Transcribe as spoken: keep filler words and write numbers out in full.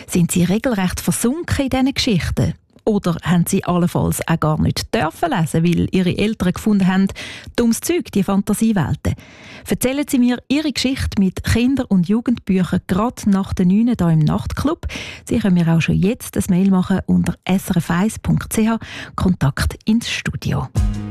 Sind Sie regelrecht versunken in diesen Geschichten? Oder haben Sie allenfalls auch gar nicht dürfen lesen, weil Ihre Eltern gefunden haben, dummes Zeug, die Fantasiewelten? Erzählen Sie mir Ihre Geschichte mit Kinder- und Jugendbüchern gerade nach der neun hier im Nachtclub. Sie können mir auch schon jetzt ein Mail machen unter s r f eins punkt c h, Kontakt ins Studio.